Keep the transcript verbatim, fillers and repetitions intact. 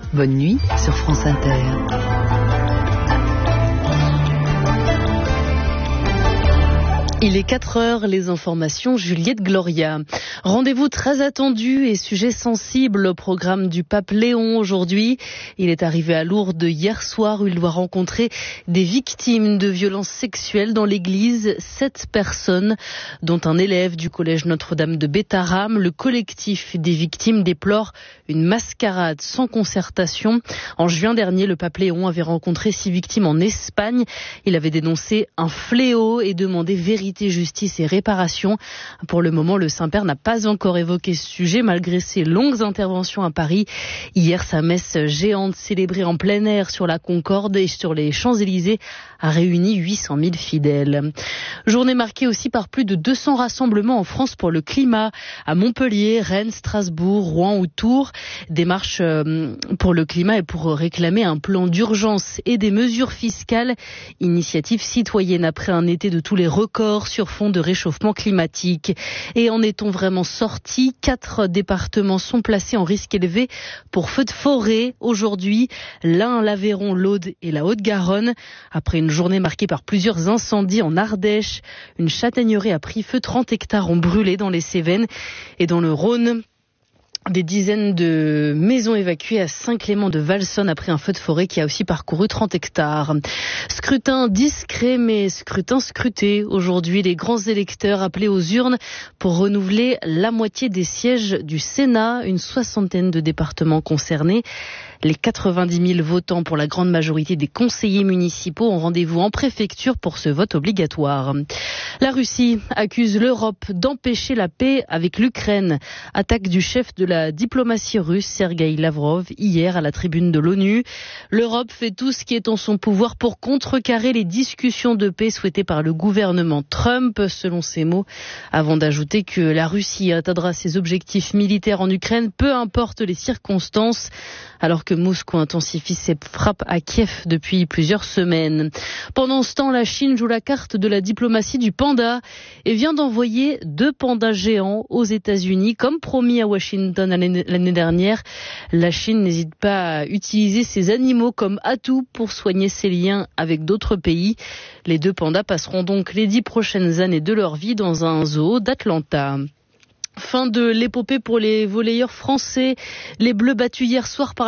Bonne nuit sur France Inter. Il est quatre heures, les informations, Juliette Gloria. Rendez-vous très attendu et sujet sensible au programme du pape Léon aujourd'hui. Il est arrivé à Lourdes hier soir où il doit rencontrer des victimes de violences sexuelles dans l'église. Sept personnes, dont un élève du collège Notre-Dame de Bétharram. Le collectif des victimes déplore une mascarade sans concertation. En juin dernier, le pape Léon avait rencontré six victimes en Espagne. Il avait dénoncé un fléau et demandé vérité, justice et réparation. Pour le moment, le Saint-Père n'a pas encore évoqué ce sujet malgré ses longues interventions à Paris. Hier, sa messe géante célébrée en plein air sur la Concorde et sur les Champs-Élysées a réuni huit cent mille fidèles. Journée marquée aussi par plus de deux cents rassemblements en France pour le climat à Montpellier, Rennes, Strasbourg, Rouen ou Tours. Des marches pour le climat et pour réclamer un plan d'urgence et des mesures fiscales. Initiative citoyenne après un été de tous les records sur fond de réchauffement climatique. Et en est-on vraiment sorti? Quatre départements sont placés en risque élevé pour feux de forêt aujourd'hui. L'Ain, l'Aveyron, l'Aude et la Haute-Garonne. Après une journée marquée par plusieurs incendies en Ardèche, une châtaigneraie a pris feu, trente hectares ont brûlé dans les Cévennes et dans le Rhône. Des dizaines de maisons évacuées à Saint-Clément-de-Valsonne après un feu de forêt qui a aussi parcouru trente hectares. Scrutin discret mais scrutin scruté. Aujourd'hui, les grands électeurs appelés aux urnes pour renouveler la moitié des sièges du Sénat, une soixantaine de départements concernés. Les quatre-vingt-dix mille votants pour la grande majorité des conseillers municipaux ont rendez-vous en préfecture pour ce vote obligatoire. La Russie accuse l'Europe d'empêcher la paix avec l'Ukraine. Attaque du chef de la diplomatie russe, Sergueï Lavrov, hier à la tribune de l'ONU. L'Europe fait tout ce qui est en son pouvoir pour contrecarrer les discussions de paix souhaitées par le gouvernement Trump, selon ses mots, avant d'ajouter que la Russie atteindra ses objectifs militaires en Ukraine, peu importe les circonstances, alors que Moscou intensifie ses frappes à Kiev depuis plusieurs semaines. Pendant ce temps, la Chine joue la carte de la diplomatie du panda et vient d'envoyer deux pandas géants aux États-Unis, comme promis à Washington l'année dernière. La Chine n'hésite pas à utiliser ces animaux comme atout pour soigner ses liens avec d'autres pays. Les deux pandas passeront donc les dix prochaines années de leur vie dans un zoo d'Atlanta. Fin de l'épopée pour les volleyeurs français. Les Bleus battus hier soir par